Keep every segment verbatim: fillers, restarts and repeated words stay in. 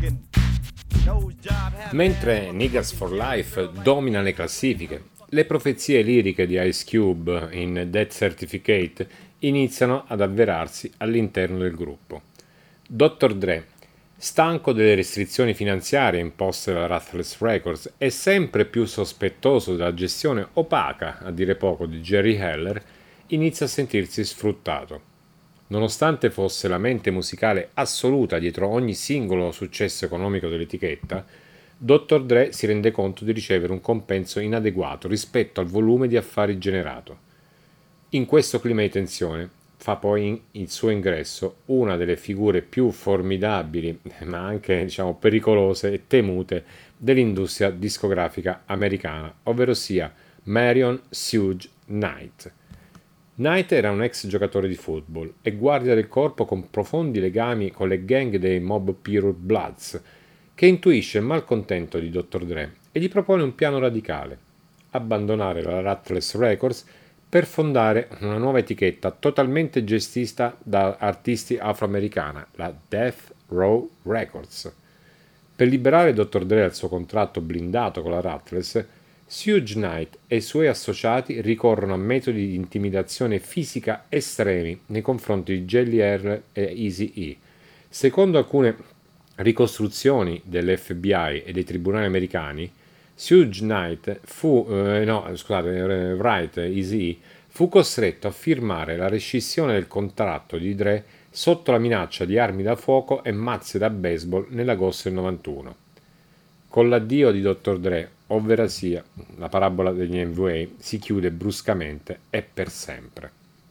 Mentre Niggas for Life domina le classifiche, le profezie liriche di Ice Cube in Death Certificate iniziano ad avverarsi all'interno del gruppo. dottor Dre, stanco delle restrizioni finanziarie imposte da Ruthless Records e sempre più sospettoso della gestione opaca, a dire poco, di Jerry Heller, inizia a sentirsi sfruttato. Nonostante fosse la mente musicale assoluta dietro ogni singolo successo economico dell'etichetta, dottor Dre si rende conto di ricevere un compenso inadeguato rispetto al volume di affari generato. In questo clima di tensione fa poi il suo ingresso una delle figure più formidabili, ma anche diciamo pericolose e temute dell'industria discografica americana, ovvero sia Marion Suge Knight. Knight era un ex giocatore di football e guardia del corpo con profondi legami con le gang dei Mob Pure Bloods, che intuisce il malcontento di dottor Dre e gli propone un piano radicale: abbandonare la Ruthless Records per fondare una nuova etichetta totalmente gestita da artisti afroamericana, la Death Row Records. Per liberare dottor Dre dal suo contratto blindato con la Ruthless, Suge Knight e i suoi associati ricorrono a metodi di intimidazione fisica estremi nei confronti di Jelly Earl e Eazy-E. Secondo alcune ricostruzioni dell'F B I e dei tribunali americani, Suge Knight fu, eh, no, scusate, Wright, Eazy-E, fu costretto a firmare la rescissione del contratto di Dre sotto la minaccia di armi da fuoco e mazze da baseball nell'agosto del novantuno. Con l'addio di dottor Dre, ovvero sia la parabola degli N W A, si chiude bruscamente e per sempre.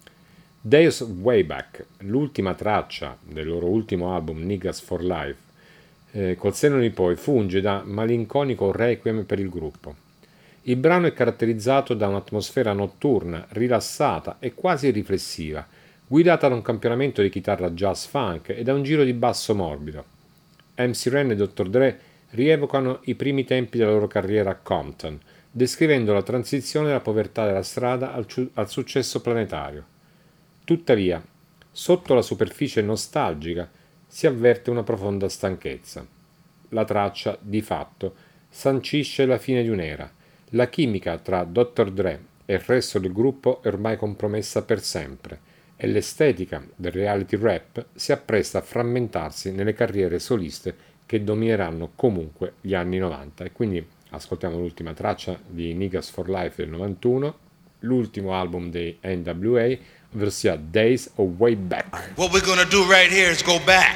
Days of Way Back, l'ultima traccia del loro ultimo album Niggas for Life, eh, col senno di poi funge da malinconico requiem per il gruppo. Il brano è caratterizzato da un'atmosfera notturna, rilassata e quasi riflessiva, guidata da un campionamento di chitarra jazz funk e da un giro di basso morbido. M C Ren e dottor Dre rievocano i primi tempi della loro carriera a Compton, descrivendo la transizione dalla povertà della strada al, ciu- al successo planetario. Tuttavia, sotto la superficie nostalgica si avverte una profonda stanchezza. La traccia, di fatto, sancisce la fine di un'era. La chimica tra dottor Dre e il resto del gruppo è ormai compromessa per sempre e l'estetica del reality rap si appresta a frammentarsi nelle carriere soliste che domineranno comunque gli anni novanta. E quindi ascoltiamo l'ultima traccia di Niggas for Life del novantuno, l'ultimo album dei N W A, ovvero sia Days of Way Back. What we're gonna do right here is go back.